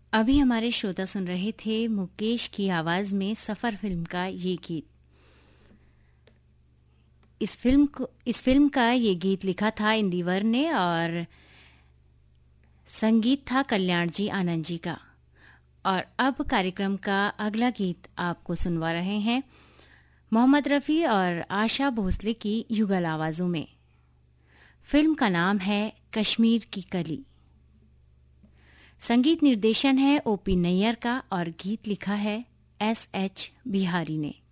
अभी हमारे श्रोता सुन रहे थे मुकेश की आवाज में सफर फिल्म का ये गीत। इस फिल्म का ये गीत लिखा था इंदिवर ने और संगीत था कल्याण जी आनंद जी का। और अब कार्यक्रम का अगला गीत आपको सुनवा रहे हैं मोहम्मद रफ़ी और आशा भोसले की युगल आवाजों में। फिल्म का नाम है कश्मीर की कली। संगीत निर्देशन है ओपी नैयर का और गीत लिखा है एस एच बिहारी ने।